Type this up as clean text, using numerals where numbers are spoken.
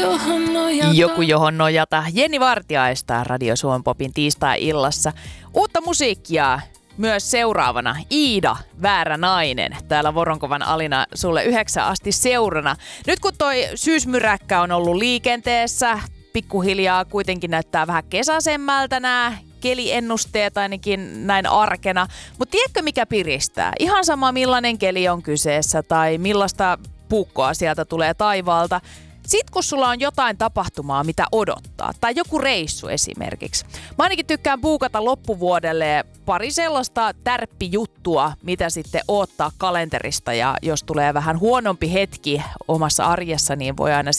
Joku johon nojata. Jenni Vartiaista Radio Suomen Popin tiistai-illassa. Uutta musiikkia myös seuraavana. Iida, Väärä nainen. Täällä Voronkovan Alina sulle 9 asti seurana. Nyt kun toi syysmyräkkä on ollut liikenteessä, pikkuhiljaa kuitenkin näyttää vähän kesäisemmältä nämä keliennusteet ainakin näin arkena. Mutta tiedätkö mikä piristää? Ihan sama millainen keli on kyseessä tai millaista puukkoa sieltä tulee taivaalta. Sitten kun sulla on jotain tapahtumaa, mitä odottaa, tai joku reissu esimerkiksi. Mä ainakin tykkään buukata loppuvuodelle pari sellaista tärppijuttua, mitä sitten odottaa kalenterista. Ja jos tulee vähän huonompi hetki omassa arjessa, niin voi aina